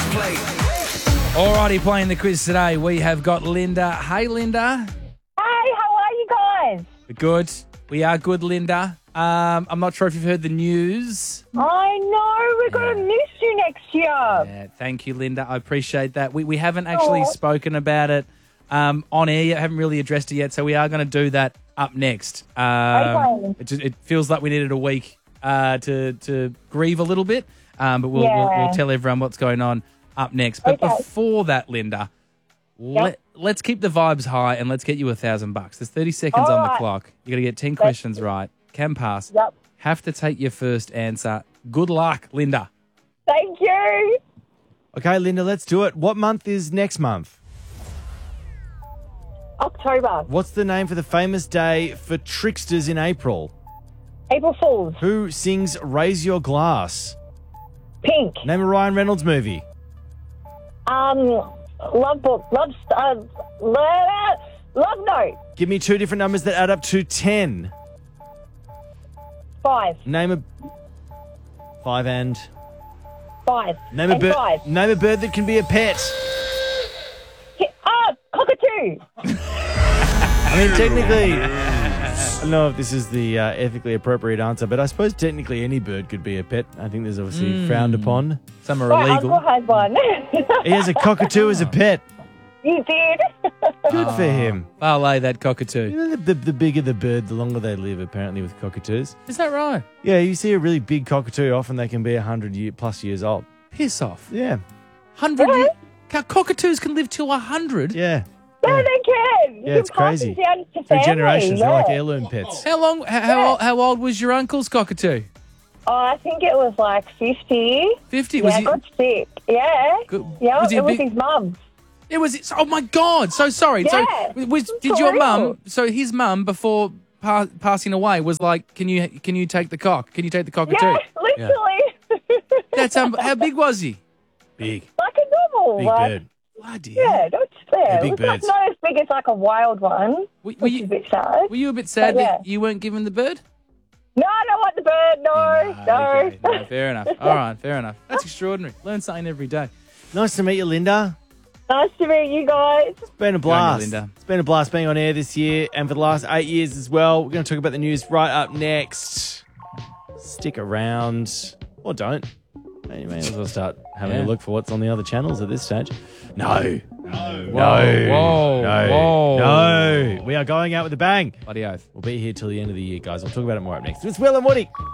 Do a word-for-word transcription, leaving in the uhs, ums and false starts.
Alrighty, playing the quiz today, we have got Linda. Hey, Linda. Hey, how are you guys? We're good. We are good, Linda. Um, I'm not sure if you've heard the news. I know, we're going to miss you next year. Yeah, thank you, Linda. I appreciate that. We we haven't actually Oh. spoken about it um, on air yet. Haven't really addressed it yet, so we are going to do that up next. Um, Okay. it, just, it feels like we needed a week uh, to to grieve a little bit, um, but we'll, we'll Yeah. we'll tell everyone what's going on up next. But Okay. before that, Linda, let, let's keep the vibes high and let's get you a thousand bucks. There's thirty seconds All on the right. clock. You got to get ten questions right. Can pass. Yep. Have to take your first answer. Good luck, Linda. Thank you. Okay, Linda, let's do it. What month is next month? October. What's the name for the famous day for tricksters in April? April Fools. Who sings Raise Your Glass? Pink. Name a Ryan Reynolds movie. Um, Love Book. Love, uh, love, love Note. Give me two different numbers that add up to ten. Five. Name a five and Five. name a and bird. Five. Name a bird that can be a pet. Ah, cockatoo. I mean, technically, I don't know if this is the uh, ethically appropriate answer, but I suppose technically any bird could be a pet. I think there's obviously frowned upon. Some are My illegal. uncle has one. He has a cockatoo as a pet. You did. Good for him. Parlay that cockatoo. You know, the, the, the bigger the bird, the longer they live, apparently, with cockatoos. Is that right? Yeah, you see a really big cockatoo, often they can be one hundred year, plus years old. Piss off. Yeah, Hundred. Year- Cow- cockatoos can live till a hundred. yeah. No, they can. Yeah, You it's can pass crazy. them down to Through family, generations, they're yeah. like heirloom pets. How long? How, how, old, how old was your uncle's cockatoo? Oh, I think it was like fifty. Fifty. Yeah, Was I he? got sick. Yeah. Good. Yeah, Was he a it was big- his mum. It was. Oh my God! So sorry. Yeah, so was, it's did for your real. mum? So his mum before pa- passing away was like, "Can you can you take the cock? Can you take the cockatoo?" Yeah, literally. That's um, how big was he? Big, like a normal, big like, bird. Bloody. yeah, that's fair. They're It big was like, birds. not as big as like a wild one, Were, were which you is a bit sad. were you a bit sad But, that yeah. you weren't given the bird? No, I don't want the bird. No, no. Okay, no, fair enough. All right, fair enough. That's extraordinary. Learn something every day. Nice to meet you, Linda. Nice to meet you guys. It's been a blast. Linda. It's been a blast being on air this year and for the last eight years as well. We're going to talk about the news right up next. Stick around. Or don't. You may as well start having Yeah. a look for what's on the other channels at this stage. No. No. Whoa, whoa, no. whoa. No. We are going out with a bang. Bloody oath. We'll be here till the end of the year, guys. We'll talk about it more up next. It's Will and Woody.